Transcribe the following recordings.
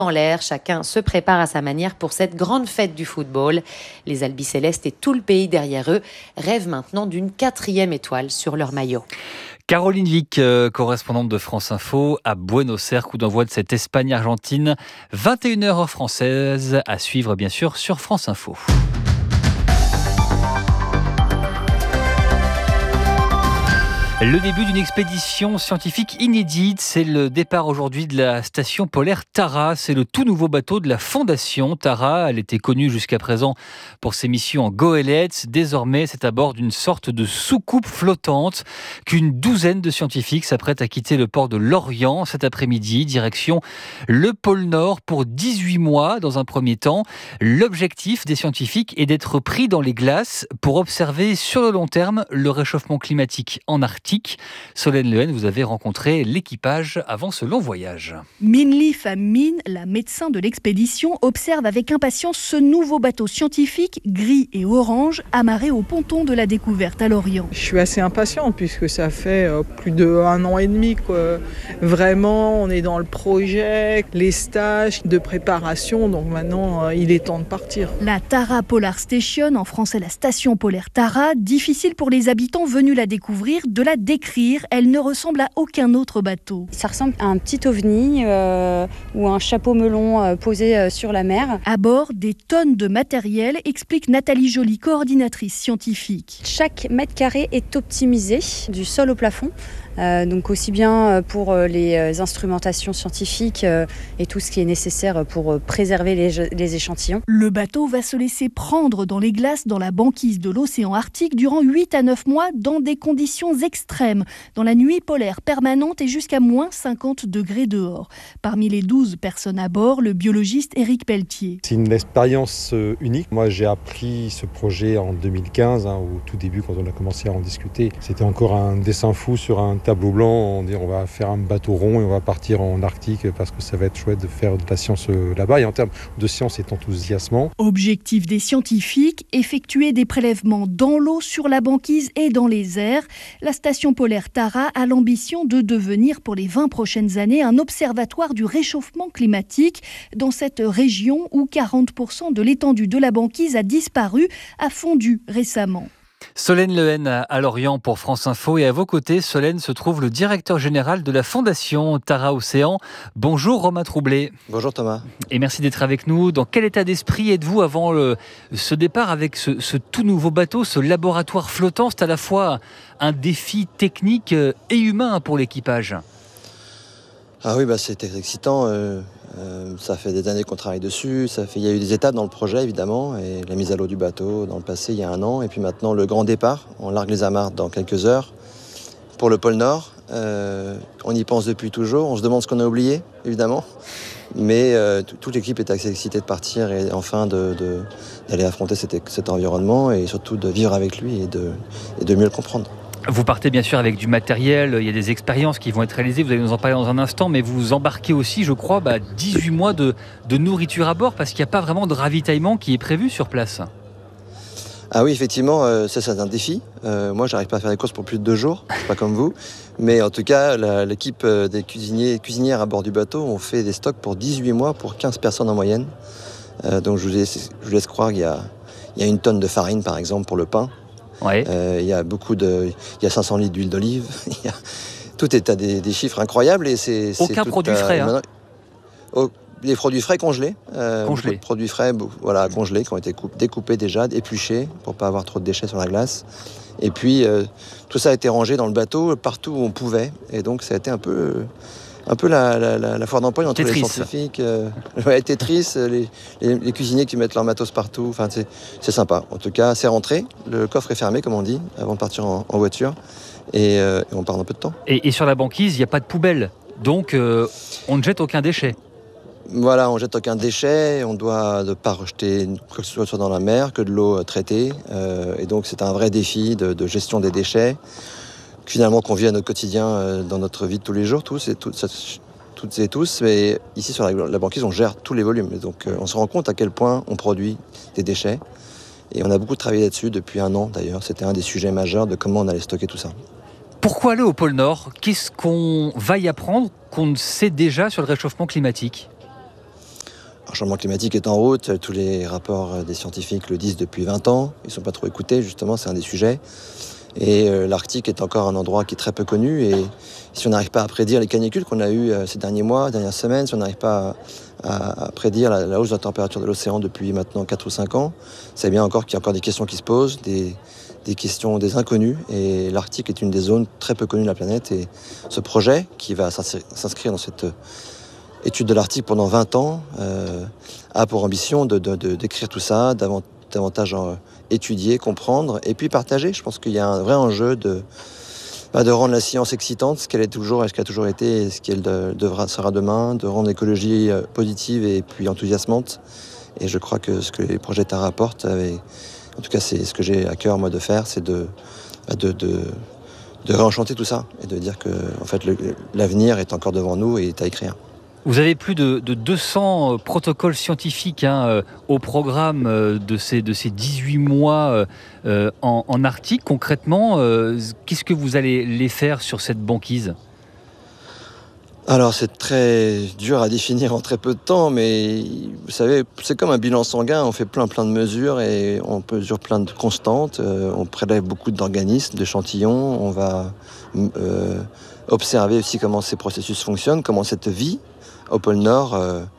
En l'air, chacun se prépare à sa manière pour cette grande fête du football. Les Albicélestes et tout le pays derrière eux rêvent maintenant d'une 4e étoile sur leur maillot. Caroline Vic, correspondante de France Info à Buenos Aires, coup d'envoi de cette Espagne-Argentine, 21h heure française, à suivre bien sûr sur France Info. Le début d'une expédition scientifique inédite, c'est le départ aujourd'hui de la station polaire Tara. C'est le tout nouveau bateau de la Fondation Tara. Elle était connue jusqu'à présent pour ses missions en goélette. Désormais, c'est à bord d'une sorte de soucoupe flottante qu'une douzaine de scientifiques s'apprêtent à quitter le port de Lorient cet après-midi, direction le pôle Nord pour 18 mois dans un premier temps. L'objectif des scientifiques est d'être pris dans les glaces pour observer sur le long terme le réchauffement climatique en Arctique. Solène Lehen, vous avez rencontré l'équipage avant ce long voyage. Minli Pham-Minh, la médecin de l'expédition, observe avec impatience ce nouveau bateau scientifique gris et orange amarré au ponton de la découverte à Lorient. Je suis assez impatiente puisque ça fait plus d'1 an et demi. Vraiment, on est dans le projet, les stages de préparation, donc maintenant il est temps de partir. La Tara Polar Station, en français la station polaire Tara, difficile pour les habitants venus la découvrir de la décrire, elle ne ressemble à aucun autre bateau. Ça ressemble à un petit ovni ou un chapeau melon posé sur la mer. À bord, des tonnes de matériel, explique Nathalie Joly, coordinatrice scientifique. Chaque mètre carré est optimisé du sol au plafond. Donc aussi bien pour les instrumentations scientifiques et tout ce qui est nécessaire pour préserver les échantillons. Le bateau va se laisser prendre dans les glaces dans la banquise de l'océan Arctique durant 8 à 9 mois dans des conditions extrêmes, dans la nuit polaire permanente et jusqu'à moins 50 degrés dehors. Parmi les 12 personnes à bord, le biologiste Éric Pelletier. C'est une expérience unique. Moi, j'ai appris ce projet en 2015, au tout début quand on a commencé à en discuter. C'était encore un dessin fou sur un tableau blanc, on dit on va faire un bateau rond et on va partir en Arctique parce que ça va être chouette de faire de la science là-bas. Et en termes de science, c'est enthousiasmant. Objectif des scientifiques, effectuer des prélèvements dans l'eau, sur la banquise et dans les airs. La station polaire Tara a l'ambition de devenir pour les 20 prochaines années un observatoire du réchauffement climatique dans cette région où 40% de l'étendue de la banquise a disparu, a fondu récemment. Solène Lehen à Lorient pour France Info, et à vos côtés, Solène, se trouve le directeur général de la Fondation Tara Océan. Bonjour Romain Troublé. Bonjour Thomas. Et merci d'être avec nous. Dans quel état d'esprit êtes-vous avant ce départ avec ce tout nouveau bateau, ce laboratoire flottant? C'est à la fois un défi technique et humain pour l'équipage. Ah oui, c'était excitant. Ça fait des années qu'on travaille dessus. Il y a eu des étapes dans le projet, évidemment, et la mise à l'eau du bateau dans le passé, il y a 1 an. Et puis maintenant, le grand départ. On largue les amarres dans quelques heures pour le pôle Nord. On y pense depuis toujours. On se demande ce qu'on a oublié, évidemment. Mais toute l'équipe est assez excitée de partir et enfin d'aller affronter cet environnement et surtout de vivre avec lui et de mieux le comprendre. Vous partez bien sûr avec du matériel, il y a des expériences qui vont être réalisées, vous allez nous en parler dans un instant, mais vous embarquez aussi, je crois, 18 mois de nourriture à bord, parce qu'il n'y a pas vraiment de ravitaillement qui est prévu sur place. Ah oui, effectivement, ça c'est un défi. Moi, j'arrive pas à faire des courses pour plus de 2 jours, pas comme vous. Mais en tout cas, l'équipe des cuisiniers et cuisinières à bord du bateau ont fait des stocks pour 18 mois, pour 15 personnes en moyenne. Donc je vous laisse croire qu'il y a 1 tonne de farine, par exemple, pour le pain. Ouais. Il y a 500 litres d'huile d'olive. Tout est à des chiffres incroyables. Et aucun produit frais. Des produits frais congelés. Congelés. Produits frais congelés qui ont été découpés déjà, épluchés pour pas avoir trop de déchets sur la glace. Et puis tout ça a été rangé dans le bateau partout où on pouvait. Et donc ça a été un peu la foire d'empoigne entre les scientifiques. Tetris, les cuisiniers qui mettent leur matos partout. Enfin, c'est sympa. En tout cas, c'est rentré. Le coffre est fermé, comme on dit, avant de partir en voiture. Et on part dans peu de temps. Et sur la banquise, il n'y a pas de poubelle. Donc, on ne jette aucun déchet. Voilà, on jette aucun déchet. On doit ne pas rejeter quoi que ce soit dans la mer, que de l'eau traitée. Et donc, c'est un vrai défi de gestion des déchets. Finalement, qu'on vit à notre quotidien dans notre vie de tous les jours, toutes et tous. Mais ici, sur la banquise, on gère tous les volumes. Et donc, on se rend compte à quel point on produit des déchets. Et on a beaucoup travaillé là-dessus depuis 1 an, d'ailleurs. C'était un des sujets majeurs de comment on allait stocker tout ça. Pourquoi aller au pôle Nord ? Qu'est-ce qu'on va y apprendre qu'on ne sait déjà sur le réchauffement climatique ? Le changement climatique est en route, tous les rapports des scientifiques le disent depuis 20 ans, ils ne sont pas trop écoutés, justement, c'est un des sujets. Et l'Arctique est encore un endroit qui est très peu connu, et si on n'arrive pas à prédire les canicules qu'on a eues ces derniers mois, dernières semaines, si on n'arrive pas à prédire la hausse de la température de l'océan depuis maintenant 4 ou 5 ans, c'est bien encore qu'il y a encore des questions qui se posent, des questions, des inconnus, et l'Arctique est une des zones très peu connues de la planète, et ce projet qui va s'inscrire dans cette étude de l'Arctique pendant 20 ans a pour ambition d'écrire tout ça, davantage étudier, comprendre et puis partager. Je pense qu'il y a un vrai enjeu de rendre la science excitante, ce qu'elle est toujours et ce qu'elle a toujours été et ce qu'elle sera demain, de rendre l'écologie positive et puis enthousiasmante. Et je crois que ce que les projets Tara apportent, en tout cas c'est ce que j'ai à cœur moi de faire, c'est de réenchanter tout ça et de dire que en fait, l'avenir est encore devant nous et est à écrire. Vous avez plus de 200 protocoles scientifiques au programme de ces 18 mois en Arctique. Concrètement, qu'est-ce que vous allez les faire sur cette banquise ? Alors c'est très dur à définir en très peu de temps, mais vous savez, c'est comme un bilan sanguin, on fait plein de mesures et on mesure plein de constantes, on prélève beaucoup d'organismes, d'échantillons, on va observer aussi comment ces processus fonctionnent, comment cette vie au pôle Nord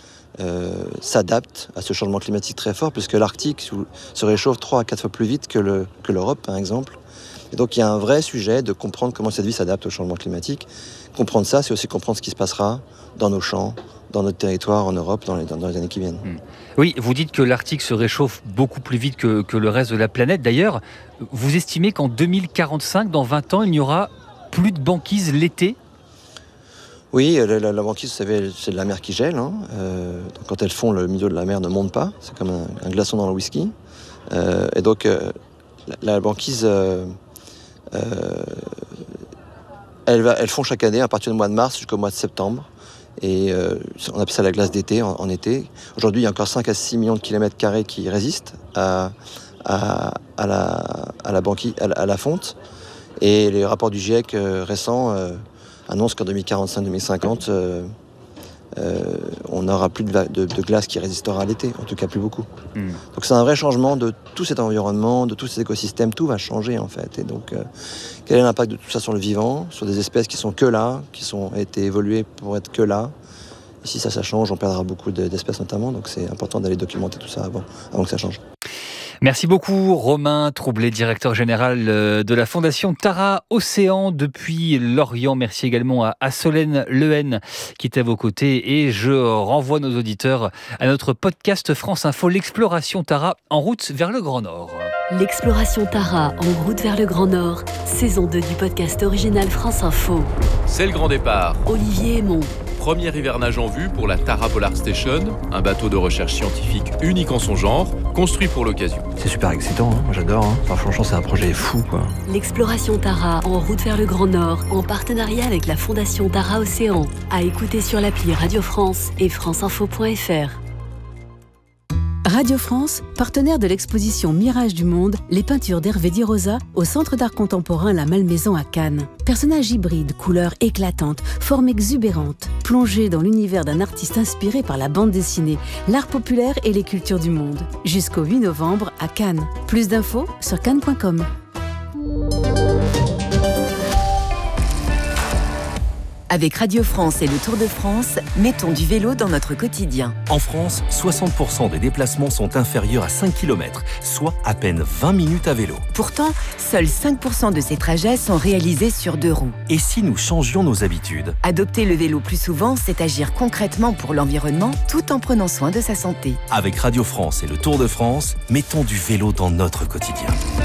s'adapte à ce changement climatique très fort, puisque l'Arctique se réchauffe 3 à 4 fois plus vite que l'Europe, par exemple. Et donc il y a un vrai sujet de comprendre comment cette vie s'adapte au changement climatique. Comprendre ça, c'est aussi comprendre ce qui se passera dans nos champs, dans notre territoire en Europe dans les années qui viennent. Oui, vous dites que l'Arctique se réchauffe beaucoup plus vite que le reste de la planète. D'ailleurs, vous estimez qu'en 2045, dans 20 ans, il n'y aura plus de banquise l'été ? Oui, la banquise, vous savez, c'est de la mer qui gèle. Donc quand elle fond, le milieu de la mer ne monte pas. C'est comme un glaçon dans le whisky. Et donc, la banquise, elle fond chaque année à partir du mois de mars jusqu'au mois de septembre. Et on appelle ça la glace d'été, en été. Aujourd'hui, il y a encore 5 à 6 millions de kilomètres carrés qui résistent à la banquise, à la fonte. Et les rapports du GIEC récents annonce qu'en 2045-2050, on n'aura plus de glace qui résistera à l'été, en tout cas plus beaucoup. Donc c'est un vrai changement de tout cet environnement, de tous ces écosystèmes, tout va changer en fait. Et donc quel est l'impact de tout ça sur le vivant, sur des espèces qui sont que là, qui ont été évoluées pour être que là. Et si ça change, on perdra beaucoup d'espèces notamment, donc c'est important d'aller documenter tout ça avant que ça change. Merci beaucoup Romain Troublé, directeur général de la Fondation Tara Océan depuis Lorient. Merci également à Solène Lehen qui est à vos côtés et je renvoie nos auditeurs à notre podcast France Info, l'exploration Tara en route vers le Grand Nord. L'exploration Tara en route vers le Grand Nord, saison 2 du podcast original France Info. C'est le grand départ. Olivier Aymon. Premier hivernage en vue pour la Tara Polar Station, un bateau de recherche scientifique unique en son genre, construit pour l'occasion. C'est super excitant, moi j'adore. Enfin, franchement, c'est un projet fou, quoi. L'exploration Tara en route vers le Grand Nord, en partenariat avec la Fondation Tara Océan. À écouter sur l'appli Radio France et franceinfo.fr. Radio France, partenaire de l'exposition Mirage du Monde, les peintures d'Hervé Di Rosa au Centre d'art contemporain La Malmaison à Cannes. Personnages hybrides, couleurs éclatantes, formes exubérantes, plongés dans l'univers d'un artiste inspiré par la bande dessinée, l'art populaire et les cultures du monde. Jusqu'au 8 novembre à Cannes. Plus d'infos sur cannes.com. Avec Radio France et le Tour de France, mettons du vélo dans notre quotidien. En France, 60% des déplacements sont inférieurs à 5 km, soit à peine 20 minutes à vélo. Pourtant, seuls 5% de ces trajets sont réalisés sur 2 roues. Et si nous changions nos habitudes ? Adopter le vélo plus souvent, c'est agir concrètement pour l'environnement tout en prenant soin de sa santé. Avec Radio France et le Tour de France, mettons du vélo dans notre quotidien.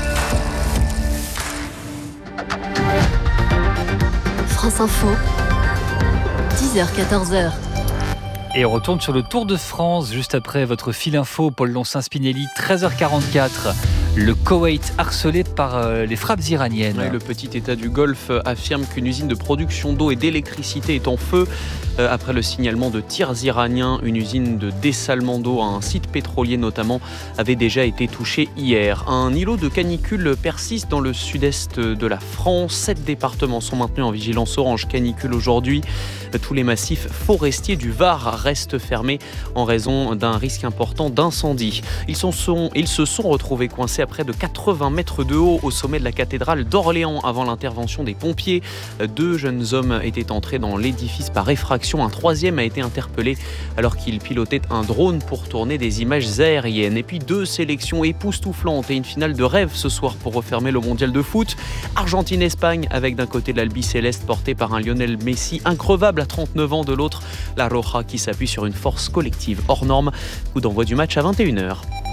France Info, 10h-14h. Et on retourne sur le Tour de France juste après votre fil info, Paul Loncin-Spinelli, 13h44. Le Koweït harcelé par les frappes iraniennes. Oui, le petit État du Golfe affirme qu'une usine de production d'eau et d'électricité est en feu. Après le signalement de tirs iraniens, une usine de dessalement d'eau à un site pétrolier notamment avait déjà été touchée hier. Un îlot de canicule persiste dans le sud-est de la France. 7 départements sont maintenus en vigilance orange canicule aujourd'hui. Tous les massifs forestiers du Var restent fermés en raison d'un risque important d'incendie. Ils se sont retrouvés coincés à près de 80 mètres de haut au sommet de la cathédrale d'Orléans avant l'intervention des pompiers. 2 jeunes hommes étaient entrés dans l'édifice par effraction. Un 3e a été interpellé alors qu'il pilotait un drone pour tourner des images aériennes. Et puis 2 sélections époustouflantes et une finale de rêve ce soir pour refermer le mondial de foot. Argentine-Espagne avec d'un côté l'Albi Céleste porté par un Lionel Messi increvable à 39 ans, de l'autre la Roja qui s'appuie sur une force collective hors norme. Coup d'envoi du match à 21h.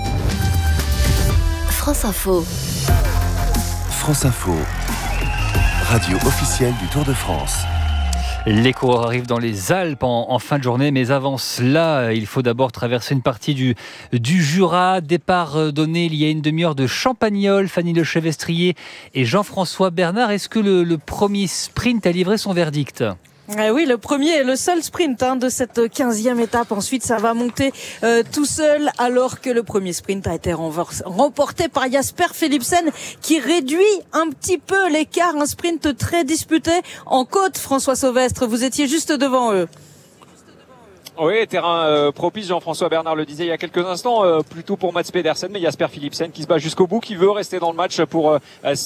France Info. France Info, radio officielle du Tour de France. Les coureurs arrivent dans les Alpes en fin de journée, mais avant cela, il faut d'abord traverser une partie du Jura. Départ donné il y a une demi-heure de Champagnole. Fanny Lechevestrier et Jean-François Bernard. Est-ce que le premier sprint a livré son verdict ? Oui, le premier et le seul sprint de cette 15e étape. Ensuite, ça va monter tout seul, alors que le premier sprint a été remporté par Jasper Philipsen, qui réduit un petit peu l'écart. Un sprint très disputé en côte. François Sauvestre, vous étiez juste devant eux. Oui, terrain propice, Jean-François Bernard le disait il y a quelques instants, plutôt pour Mats Pedersen, mais Jasper Philipsen qui se bat jusqu'au bout, qui veut rester dans le match pour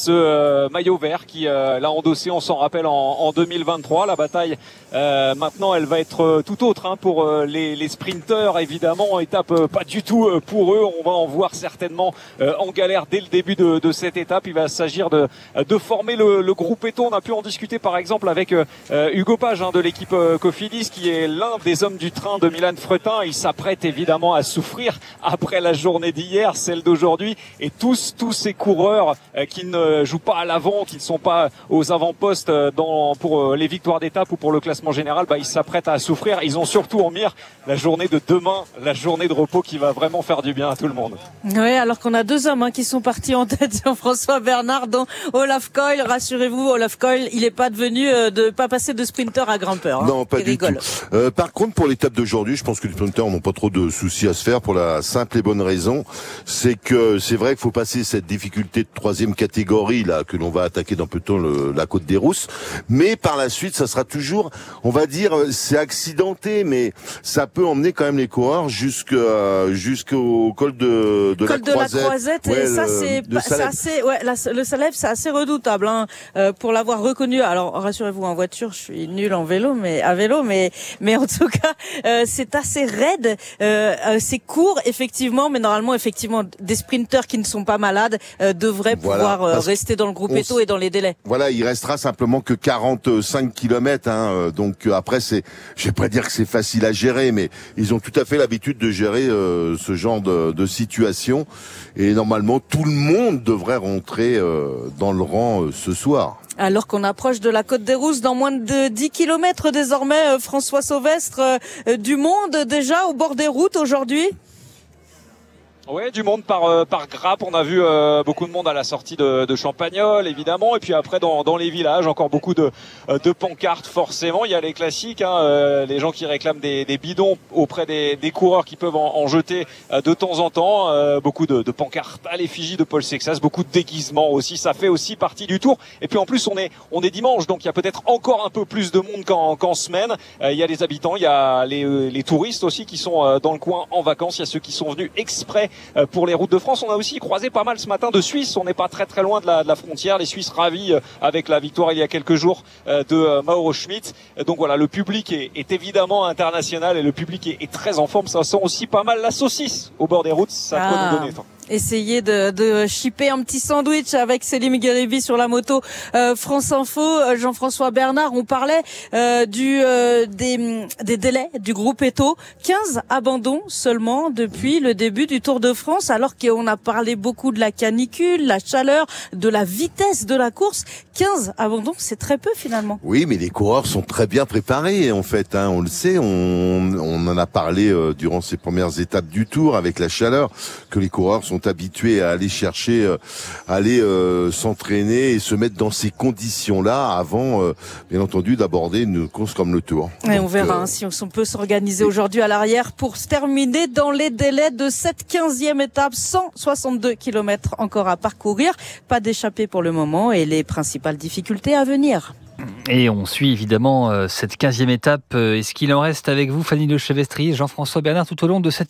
ce maillot vert qui l'a endossé, on s'en rappelle, en 2023. La bataille maintenant, elle va être tout autre pour les sprinteurs, évidemment. Étape pas du tout pour eux, on va en voir certainement en galère dès le début de cette étape. Il va s'agir de former le groupe Eto. On a pu en discuter par exemple avec Hugo Page de l'équipe Cofidis, qui est l'un des hommes du train de Milan Fretin. Il s'apprête évidemment à souffrir après la journée d'hier, celle d'aujourd'hui, et tous ces coureurs qui ne jouent pas à l'avant, qui ne sont pas aux avant-postes pour les victoires d'étape ou pour le classement général, ils s'apprêtent à souffrir. Ils ont surtout en mire la journée de demain, la journée de repos qui va vraiment faire du bien à tout le monde. Oui, alors qu'on a 2 hommes qui sont partis en tête, Jean-François Bernard, dont Olaf Koil. Rassurez-vous, Olaf Koil, il n'est pas pas passé de sprinter à grimpeur. Non, pas du tout. Par contre, pour l'étape d'aujourd'hui, je pense que les sprinters n'ont pas trop de soucis à se faire, pour la simple et bonne raison, c'est que c'est vrai qu'il faut passer cette difficulté de 3e catégorie là que l'on va attaquer dans peu de temps, la Côte des Rousses, mais par la suite ça sera toujours, on va dire, c'est accidenté, mais ça peut emmener quand même les coureurs jusqu'au col de la Croisette. Ouais, et ça c'est assez, le Salève c'est assez redoutable pour l'avoir reconnu. Alors rassurez-vous, en voiture je suis nul en vélo, mais en tout cas c'est assez raide, c'est court effectivement, mais normalement effectivement des sprinteurs qui ne sont pas malades devraient pouvoir rester dans le groupe Eto et dans les délais. Voilà, il restera simplement que 45 km, donc après je vais pas dire que c'est facile à gérer, mais ils ont tout à fait l'habitude de gérer ce genre de situation, et normalement tout le monde devrait rentrer dans le rang ce soir. Alors qu'on approche de la Côte des Rousses dans moins de 10 km désormais, François Sauvestre, du monde déjà au bord des routes aujourd'hui. Ouais, du monde par grappe. On a vu beaucoup de monde à la sortie de Champagnole, évidemment, et puis après dans les villages, encore beaucoup de pancartes. Forcément, il y a les classiques, les gens qui réclament des bidons auprès des coureurs qui peuvent en jeter de temps en temps. Beaucoup de pancartes à l'effigie de Paul Sexas, beaucoup de déguisements aussi. Ça fait aussi partie du tour. Et puis en plus, on est dimanche, donc il y a peut-être encore un peu plus de monde qu'en semaine. Il y a les habitants, il y a les touristes aussi qui sont dans le coin en vacances. Il y a ceux qui sont venus exprès pour les routes de France. On a aussi croisé pas mal ce matin de Suisses. On n'est pas très très loin de la frontière. Les Suisses ravis avec la victoire il y a quelques jours de Mauro Schmidt. Donc voilà, le public est évidemment international et le public est très en forme. Ça sent aussi pas mal la saucisse au bord des routes. Ça peut nous donner faim. Essayer de chipper un petit sandwich avec Selim Gueribi sur la moto. France Info, Jean-Françoa Bernard, on parlait des délais du groupe Eto. 15 abandons seulement depuis le début du Tour de France, alors qu'on a parlé beaucoup de la canicule, la chaleur, de la vitesse de la course. 15 abandons, c'est très peu finalement. Oui, mais les coureurs sont très bien préparés en fait, on le sait, on en a parlé durant ces premières étapes du Tour avec la chaleur, que les coureurs sont habitués à aller chercher, s'entraîner et se mettre dans ces conditions-là avant, bien entendu, d'aborder une course comme le Tour. Et donc, on verra si on peut s'organiser aujourd'hui à l'arrière pour se terminer dans les délais de cette 15e étape. 162 km encore à parcourir. Pas d'échappée pour le moment et les principales difficultés à venir. Et on suit évidemment cette 15e étape. Est-ce qu'il en reste avec vous, Fanny Le Chevestrier, Jean-François Bernard, tout au long de cette